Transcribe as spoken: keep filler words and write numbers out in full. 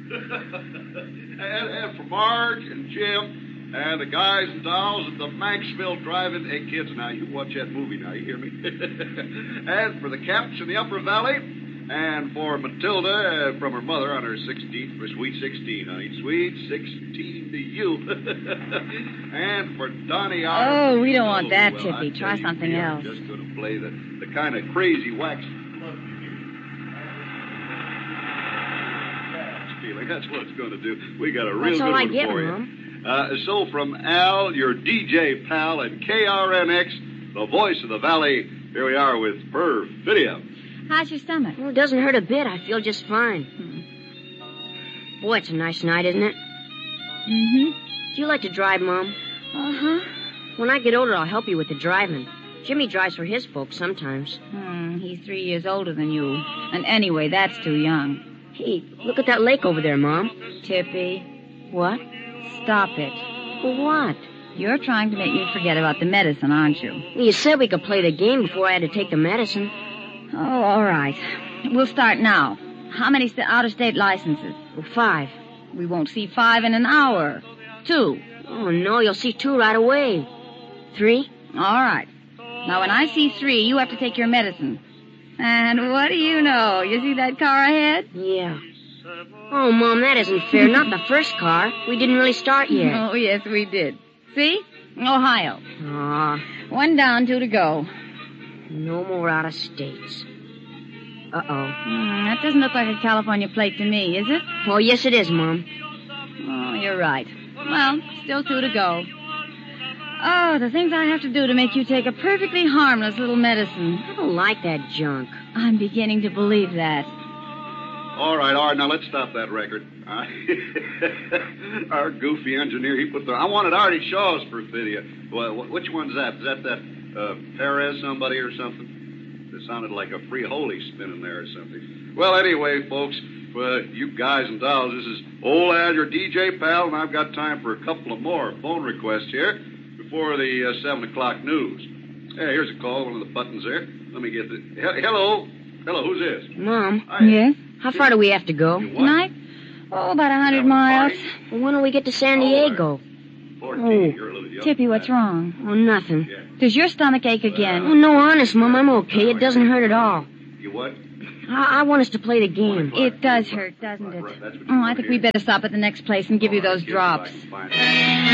and, and for Marge and Jim and the guys and dolls at the Manxville Drive-In. Hey, kids, now, you watch that movie now, you hear me? And for the Caps in the Upper Valley. And for Matilda uh, from her mother on her sixteenth, for sweet sixteen, honey. Sweet sixteen to you. And for Donnie... Oh, we don't want that, well, Tippy. Try you, something we else. I'm just going to play the, the kind of crazy wax... feeling. That's what it's going to do. We got a real That's good all I one get, for you. Mom. Uh, so from Al, your D J pal, and K R N X, the voice of the valley, here we are with Perfidia. How's your stomach? Well, it doesn't hurt a bit. I feel just fine. Hmm. Boy, it's a nice night, isn't it? Mm-hmm. Do you like to drive, Mom? Uh-huh. When I get older, I'll help you with the driving. Jimmy drives for his folks sometimes. Hmm, he's three years older than you. And anyway, that's too young. Hey, look at that lake over there, Mom. Tippy, What? stop it. For what? You're trying to make me forget about the medicine, aren't you? Well, you said we could play the game before I had to take the medicine. Oh, all right. We'll start now. How many st- out-of-state licenses? Well, five. We won't see five in an hour. Two. Oh, no, you'll see two right away. Three? All right. Now, when I see three, you have to take your medicine. And what do you know? You see that car ahead? Yeah. Oh, Mom, that isn't fair. Not the first car. We didn't really start yet. Oh, yes, we did. See? Ohio. Aw, One down, two to go. no more out of states. Uh-oh. Hmm, that doesn't look like a California plate to me, is it? Oh, yes, it is, Mom. Oh, you're right. Well, still two to go. Oh, the things I have to do to make you take a perfectly harmless little medicine. I don't like that junk. I'm beginning to believe that. All right, all right, now let's stop that record. Uh, our goofy engineer, he put the... I wanted Artie Shaw's Perfidia. Well, wh- which one's that? Is that that uh, Perez somebody or something? It sounded like a free holy spinning there or something. Well, anyway, folks, uh, you guys and dolls, this is old Al, your D J pal, and I've got time for a couple of more phone requests here before the uh, seven o'clock news. Hey, here's a call, one of the buttons there. Let me get the... He- hello? Hello, who's this? Mom, Hi. Yes? how far do we have to go? You what? Tonight? Oh, about a hundred Having a miles. party? Well, when do we get to San Diego? fourteen, Oh. you're a little young. Tippy, what's wrong? Oh, nothing. Yeah. Does your stomach ache Oh, again? no, honest, Mom, I'm okay. It doesn't hurt at all. You what? I, I want us to play the game. It does hurt, doesn't it? Right, that's what you Oh, I want think to we hear. better stop at the next place and give you All right, those kids, drops. if I can find it.